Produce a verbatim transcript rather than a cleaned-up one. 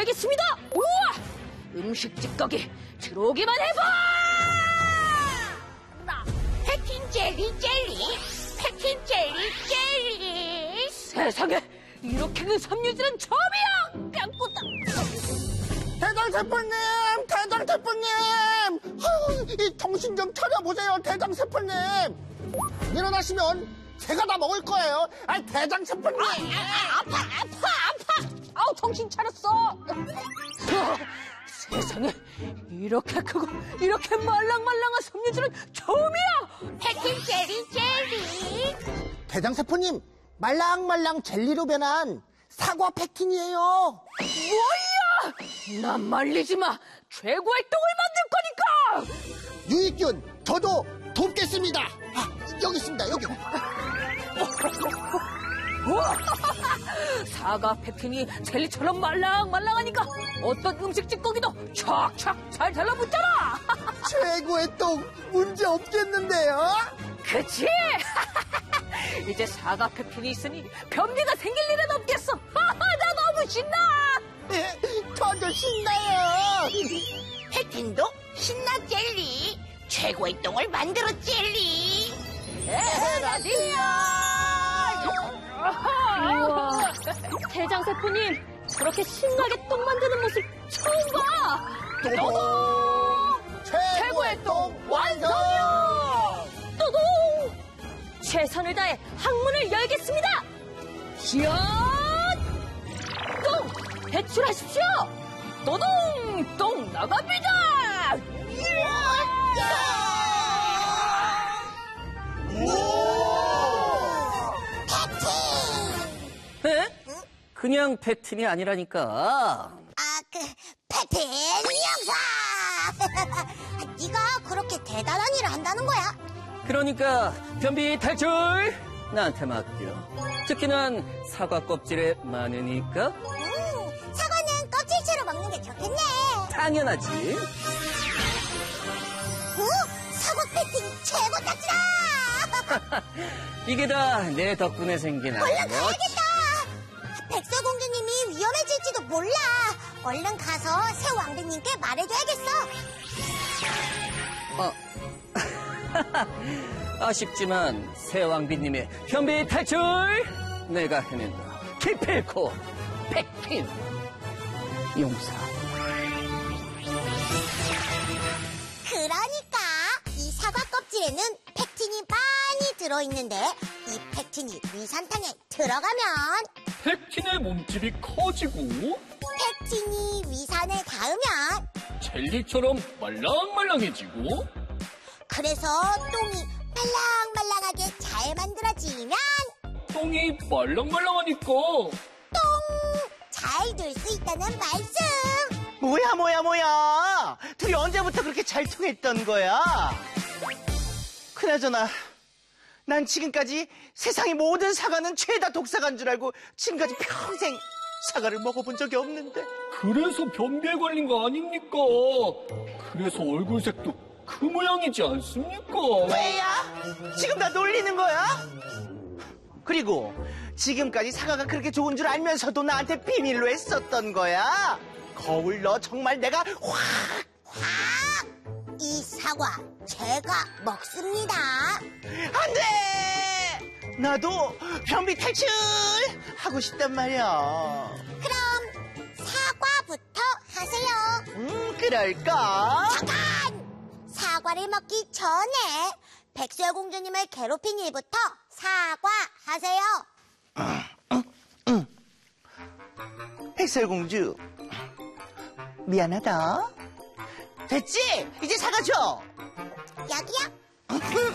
열겠습니다. 우와! 음식 찌꺼기 들어오기만 해봐! 패틴 젤리 젤리, 패틴 젤리 젤리. 세상에, 이렇게 큰 섬유질은 처음이야! 뺨꾸다. 대장 셰프님! 대장 셰프님! 아유, 이 정신 좀 차려보세요, 대장 셰프님! 일어나시면 제가 다 먹을 거예요. 아이, 대장 셰프님! 아, 아, 아파 아파 아파. 아우, 정신 차렸어! 우와, 세상에, 이렇게 크고 이렇게 말랑말랑한 섬유질은 처음이야! 패틴 젤리 젤리. 대장 셰프님, 말랑말랑 젤리로 변한 사과 패틴이에요. 뭐야! 난 말리지 마! 최고의 똥을 만들 거니까! 유익균, 저도 돕겠습니다. 아, 여기 있습니다, 여기. 우와! 사과 패틴이 젤리처럼 말랑말랑하니까 어떤 음식 찌꺼기도 촥촥 잘 달라붙잖아! 최고의 똥, 문제 없겠는데요? 그치? 이제 사과 패틴이 있으니 변비가 생길 일은 없겠어! 나 너무 신나! 네, 저도 신나요. 패틴도 신나 젤리. 최고의 똥을 만들어 젤리. 에라디야! 대장 셰프님, 저렇게 신나게 똥 만드는 모습 처음 봐! 또동! 최고의 똥 완성! 또동! 최선을 다해 항문을 열겠습니다! 시연! 똥! 배출하십시오! 또동! 똥 나갑니다! 에? 그냥 패틴이 아니라니까. 아, 그 패틴 영사. 네가 그렇게 대단한 일을 한다는 거야? 그러니까 변비 탈출! 나한테 맡겨. 특히 난 사과 껍질에 많으니까. 음, 사과는 껍질채로 먹는 게 좋겠네. 당연하지. 오, 사과 패틴 최고 딱지다. 이게 다 내 덕분에 생긴 얼른 아주 가야겠다. 백설공주님이 위험해질지도 몰라. 얼른 가서 새 왕비님께 말해줘야겠어. 어. 아쉽지만 새 왕비님의 변비 탈출 내가 해낸다. 기필코 패틴 용사. 그러니까 이 사과 껍질에는 팩틴이 많이 들어있는데 이 팩틴이 위산탕에 들어가면 팩틴의 몸집이 커지고 팩틴이 위산에 닿으면 젤리처럼 말랑말랑해지고 그래서 똥이 말랑말랑하게 잘 만들어지면 똥이 말랑말랑하니까 똥 잘 될 수 있다는 말씀. 뭐야 뭐야 뭐야 둘이 언제부터 그렇게 잘 통했던 거야? 그나저나 난 지금까지 세상의 모든 사과는 죄다 독사간 줄 알고 지금까지 평생 사과를 먹어본 적이 없는데. 그래서 변비에 걸린 거 아닙니까? 그래서 얼굴색도 그 모양이지 않습니까? 왜야? 지금 나 놀리는 거야? 그리고 지금까지 사과가 그렇게 좋은 줄 알면서도 나한테 비밀로 했었던 거야? 거울 너 정말 내가 확! 확! 이 사과 제가 먹습니다. 안 돼! 나도 변비 탈출! 하고 싶단 말이야. 그럼 사과부터 하세요. 음, 그럴까? 잠깐! 사과를 먹기 전에 백설공주님을 괴롭힌 일부터 사과하세요. 백설공주, 미안하다. 됐지? 이제 사과 줘! 여기요?